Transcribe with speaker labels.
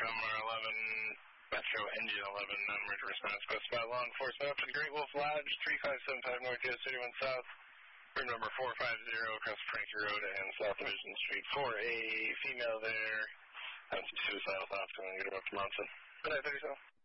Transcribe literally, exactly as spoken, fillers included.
Speaker 1: from our eleven, Metro Engine eleven, non-emergency response, specified law enforcement up to the Great Wolf Lodge, three five seven five Northeast, thirty-one South, room number four five zero, across Frankie Road and South Division Street, for a female there. That's suicidal thoughts, going to get her up to Monson. Good night, thirty-seven.